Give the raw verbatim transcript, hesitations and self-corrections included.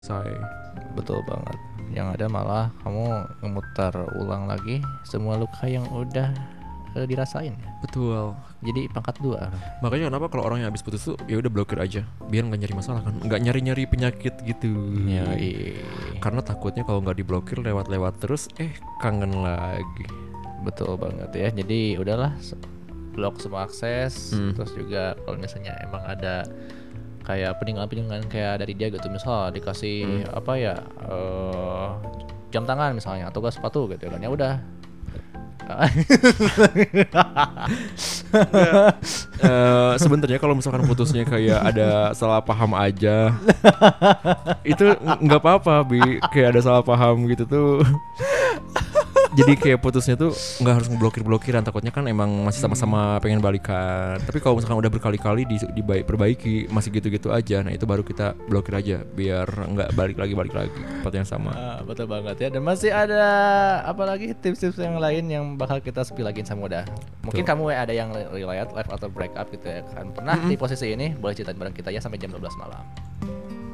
Say. Betul banget. Yang ada malah kamu memutar ulang lagi semua luka yang udah uh, dirasain. Betul. Jadi pangkat dua. Makanya kenapa kalau orang yang habis putus tuh ya udah blokir aja, biar nggak nyari masalah kan, nggak nyari-nyari penyakit gitu. Ya, Karena takutnya kalau nggak diblokir lewat-lewat terus, eh kangen lagi. betul banget ya. Jadi udahlah blok semua akses. Hmm. Terus juga kalau misalnya emang ada kayak peninggalan-peninggalan kayak dari dia gitu, misal dikasih Hmm. apa ya uh, jam tangan misalnya atau gak sepatu gitu kan, ya udah. Uh, sebenarnya kalau misalkan putusnya kayak ada salah paham aja, itu nggak apa-apa, bi kayak ada salah paham gitu tuh. Jadi kayak putusnya tuh nggak harus ngeblokir-blokiran, takutnya kan emang masih sama-sama pengen balikan. Tapi kalau misalkan udah berkali-kali di, diperbaiki masih gitu-gitu aja, nah itu baru kita blokir aja biar nggak balik lagi balik lagi tempat yang sama. Ah, betul banget ya. Dan masih ada apa lagi tips-tips yang lain yang bakal kita spill lagi sama udah. Mungkin Betul. kamu ada yang relate live atau break up gitu ya kan, pernah Mm-mm. di posisi ini, boleh ceritain bareng kita ya sampai jam dua belas malam.